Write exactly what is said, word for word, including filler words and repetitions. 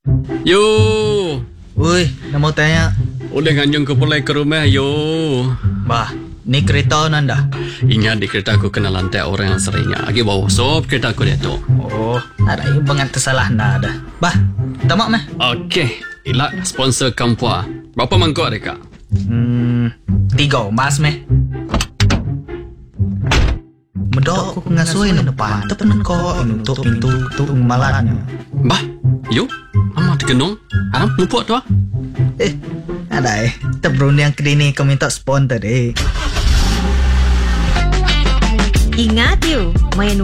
Yo, Ui, nak mau tanya. udah nganjung ke pulai ke rumah, yo. Bah, ni kereta nanda. Ingat di kereta aku kena lantai orang yang seringnya. Lagi bawa sop kereta aku dia tu. Oh, ada yang banget tersalah nda ada. Bah, tamak meh. Okey, Ilak sponsor Kampua. Berapa mangkuk mereka? Hmm, tiga mas meh. Medok aku ngasui na depan. Tepen ko untuk pintu tu malatnya. Bah, yo, amat kenong. Haram lupa tu ah. Eh, ada eh. Tebrun yang kedini kau minta sponsor eh. Ingat you, main